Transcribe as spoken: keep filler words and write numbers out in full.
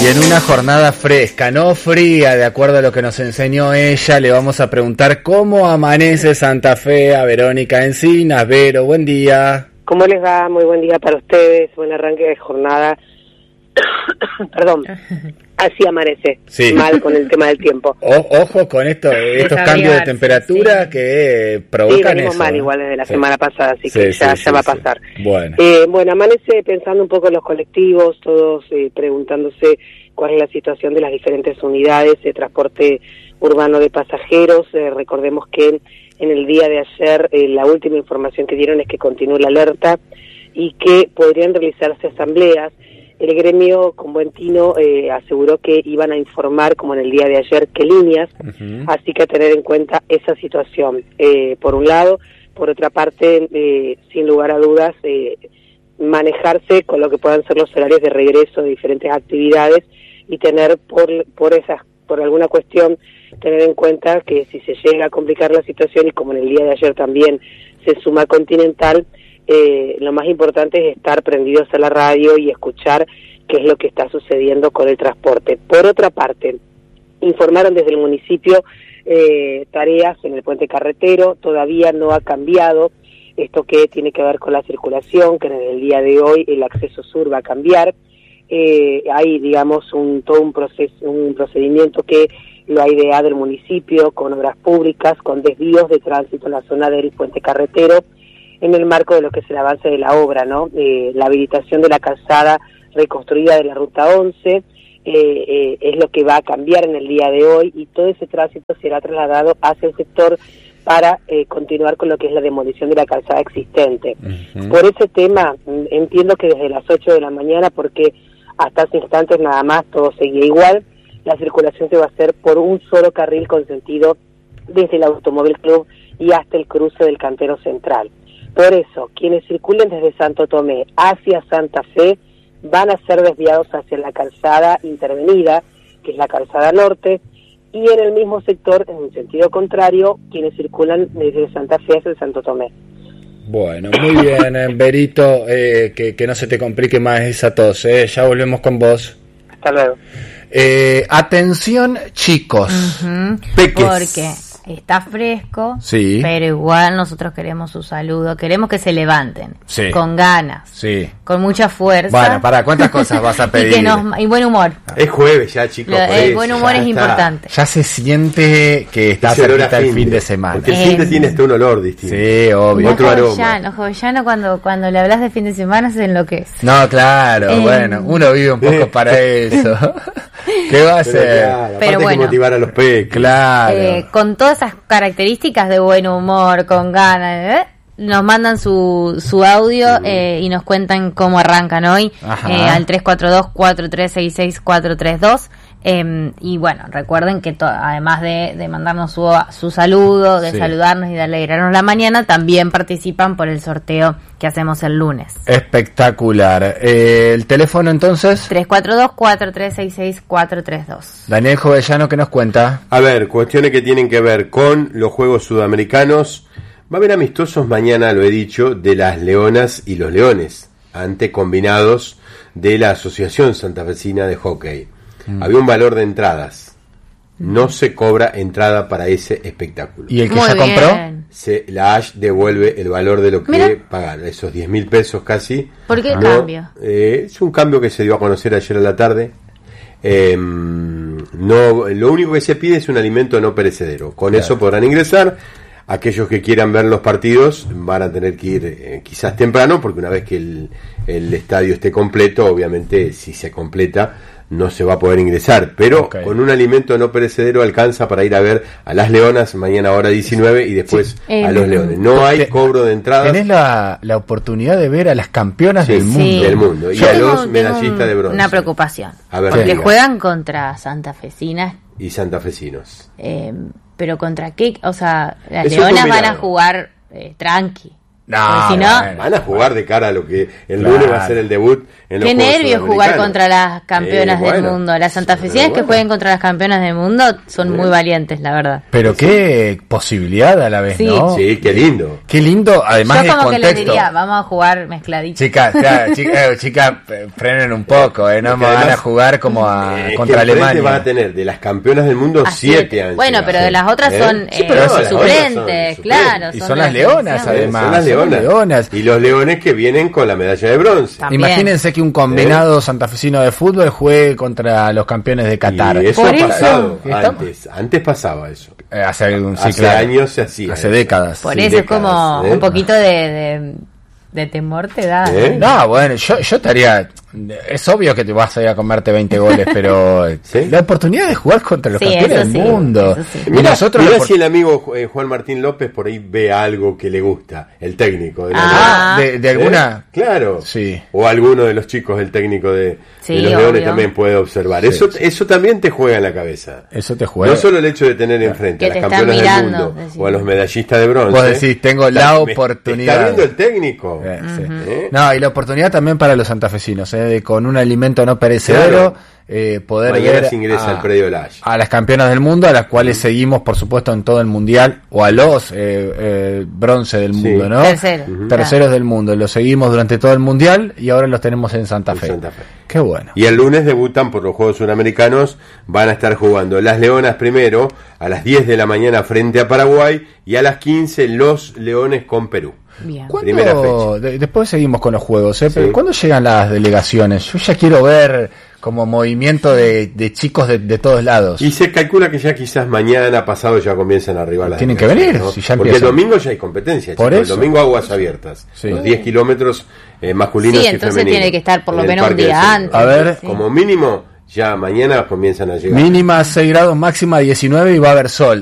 Y en una jornada fresca, no fría, de acuerdo a lo que nos enseñó ella, le vamos a preguntar cómo amanece Santa Fe a Verónica Encinas. Vero, buen día. ¿Cómo les va? Muy buen día para ustedes, buen arranque de jornada. Perdón, así amanece, sí. Mal con el tema del tiempo. O, ojo con esto, estos cambios de temperatura sí. que provocan sí, venimos eso. mal igual desde la sí. semana pasada, así sí, que ya, sí, ya va a pasar. Sí. Bueno. Eh, bueno, amanece pensando un poco en los colectivos, todos eh, preguntándose cuál es la situación de las diferentes unidades de transporte urbano de pasajeros. Eh, recordemos que en el día de ayer eh, la última información que dieron es que continúa la alerta y que podrían realizarse asambleas. El gremio con buen tino eh, aseguró que iban a informar, como en el día de ayer, qué líneas, uh-huh. así que a tener en cuenta esa situación, eh, por un lado. Por otra parte, eh, sin lugar a dudas, eh, manejarse con lo que puedan ser los horarios de regreso de diferentes actividades y tener por, por, esas, por alguna cuestión, tener en cuenta que si se llega a complicar la situación, y como en el día de ayer también se suma Continental, Eh, lo más importante es estar prendidos a la radio y escuchar qué es lo que está sucediendo con el transporte. Por otra parte, informaron desde el municipio eh, tareas en el puente carretero, todavía no ha cambiado esto que tiene que ver con la circulación, que en el día de hoy el acceso sur va a cambiar. Eh, hay, digamos, un todo un proceso, un procedimiento que lo ha ideado el municipio con obras públicas, con desvíos de tránsito en la zona del puente carretero, en el marco de lo que es el avance de la obra, ¿no? Eh, la habilitación de la calzada reconstruida de la Ruta once eh, eh, es lo que va a cambiar en el día de hoy, y todo ese tránsito será trasladado hacia el sector para eh, continuar con lo que es la demolición de la calzada existente. Uh-huh. Por ese tema, entiendo que desde las ocho de la mañana, porque hasta hace instantes nada más todo seguía igual, la circulación se va a hacer por un solo carril con sentido desde el Automóvil Club y hasta el cruce del Cantero Central. Por eso, quienes circulen desde Santo Tomé hacia Santa Fe van a ser desviados hacia la calzada intervenida, que es la calzada norte, y en el mismo sector, en el sentido contrario, quienes circulan desde Santa Fe hacia Santo Tomé. Bueno, muy bien, eh, Berito, eh, que, que no se te complique más esa tos, eh. Ya volvemos con vos. Hasta luego. Eh, atención, chicos. Uh-huh. Peques. Porque está fresco, sí. pero igual nosotros queremos su saludo, queremos que se levanten, sí. con ganas, sí. con mucha fuerza. Bueno, ¿para cuántas cosas vas a pedir? y, que nos, y buen humor. Es jueves ya, chicos. Lo, el eso, buen humor es está. importante. Ya se siente que está cerquita el fin de semana. Porque el fin de tiene hasta un olor distinto. Sí, obvio. Otro aroma. Jovellano, cuando, cuando le hablas de fin de semana se enloquece. No, claro, eh, bueno, uno vive un poco eh. para eso. ¿Qué va a hacer? Pero, claro, pero bueno, hay que motivar a los peques. Claro. Eh, con todas esas características de buen humor, con ganas, ¿eh? Nos mandan su, su audio uh-huh. eh, y nos cuentan cómo arrancan hoy eh, al tres cuatro dos, cuatro tres seis seis, cuatro tres dos. Eh, y bueno, recuerden que to- además de, de mandarnos su, su saludo, de sí. saludarnos y de alegrarnos la mañana, también participan por el sorteo que hacemos el lunes. Espectacular. Eh, ¿El teléfono entonces? tres cuatro dos, cuatro tres seis seis, cuatro tres dos. Daniel Jovellano, ¿qué nos cuenta? A ver, cuestiones que tienen que ver con los Juegos Sudamericanos. Va a haber amistosos mañana, lo he dicho, de las Leonas y los Leones, ante combinados de la Asociación Santafesina de Hockey. Mm. Había un valor de entradas. No se cobra entrada para ese espectáculo. ¿Y el que Muy ya bien. compró? Se, la A S H devuelve el valor de lo que Mira. pagaron, esos diez mil pesos casi. ¿Por qué no, cambio? Eh, es un cambio que se dio a conocer ayer a la tarde. Eh, no, lo único que se pide es un alimento no perecedero. Con claro. eso podrán ingresar. Aquellos que quieran ver los partidos van a tener que ir eh, quizás temprano, porque una vez que el, el estadio esté completo, obviamente si se completa no se va a poder ingresar, pero okay. con un alimento no perecedero alcanza para ir a ver a las Leonas mañana hora diecinueve y después sí. a los Leones. No hay cobro de entradas. Tenés la, la oportunidad de ver a las campeonas sí, del mundo. Sí. Del mundo. Y Yo a tengo, los medallistas de bronce. Una preocupación. A ver, porque diga. juegan contra santafesinas. Y santafesinos. Eh, pero contra qué, o sea, las Es Leonas van a jugar eh, tranqui. No, si no, bueno, van a jugar de cara a lo que el claro. lunes va a ser el debut en los qué Juegos nervios jugar contra las campeonas eh, bueno, del mundo. Las santafesinas bueno. que jueguen contra las campeonas del mundo son sí. muy valientes, la verdad. Pero qué posibilidad a la vez, sí. ¿no? Sí, qué lindo. Qué lindo, además Yo como del que les contexto. diría, vamos a jugar mezcladitos. Chicas, claro, chicas, eh, chicas, eh, frenen un poco, eh, no Porque van a además, jugar como a, eh, contra que enfrente Alemania. va a tener de las campeonas del mundo A siete años. Bueno, pero de las otras son Sí, eh, pero no, las suplentes, otras son claro. Y son son de las la leonas, selección. además. Son las son leonas. leonas. Y los leones que vienen con la medalla de bronce. También. Imagínense que un combinado santafesino de fútbol juegue contra los campeones de Qatar. Y eso Por ha eso. pasado Estamos- antes. Antes pasaba eso. Eh, hace algún sí, Hace claro. años se hacía. Hace eso. décadas. Por Sí, eso es como décadas, ¿eh? un poquito de, de, de temor te da. ¿Eh? ¿eh? No, bueno, yo, yo estaría... Es obvio que te vas a ir a comerte veinte goles, pero ¿Sí? la oportunidad de jugar contra los Sí, campeones eso del sí, mundo. eso sí. Y Mira, nosotros mirá la opor- si el amigo eh, Juan Martín López por ahí ve algo que le gusta, el técnico de la Ah. de, de alguna... ¿Eh? Claro. Sí. O alguno de los chicos, el técnico de, Sí, de los Leones obvio. también puede observar. Sí, eso sí. eso también te juega en la cabeza. Eso te juega. No solo el hecho de tener enfrente Que a te las están campeonas del mirando, mundo decís. o a los medallistas de bronce. Vos decís, tengo la Está- me- oportunidad. Está viendo el técnico. Eh, sí. ¿Eh? No, y la oportunidad también para los santafesinos, eh, de con un alimento no perecedero Claro. eh, poder Mañana ver se ingresa a, al predio Lage. a las campeonas del mundo, a las cuales seguimos, por supuesto, en todo el mundial, o a los eh, eh, bronce del Sí. mundo, ¿no? Tercero. Ujú. Terceros del mundo. Los seguimos durante todo el mundial y ahora los tenemos en Santa En Fe. Santa Fe. Qué bueno. Y el lunes debutan por los Juegos Suramericanos. Van a estar jugando las Leonas primero a las diez de la mañana frente a Paraguay y a las quince los Leones con Perú. Bien. Primera ¿Cuándo, fecha. de- después seguimos con los juegos, ¿eh? Pero Sí. ¿cuándo llegan las delegaciones? Yo ya quiero ver como movimiento de, de chicos de, de todos lados. Y se calcula que ya quizás mañana, pasado, ya comienzan a arribar las Tienen que delegaciones, venir, ¿no? si ya Porque el empiezan. domingo ya hay competencia. Por chicos. eso. El domingo aguas abiertas. Sí. Los diez kilómetros eh, masculinos Sí, y entonces femeninos. tiene que estar por lo en el menos un Parque día del Centro. antes. A ver. Sí. Como mínimo, ya mañana comienzan a llegar. Mínima seis grados, máxima diecinueve y va a haber sol.